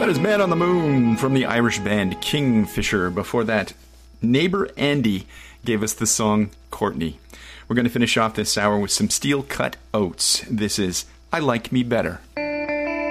That is Man on the Moon from the Irish band Kingfisher. Before that, Neighbor Andy gave us the song Courtney. We're going to finish off this hour with some Steel Cut Oats. This is I Like Me Better.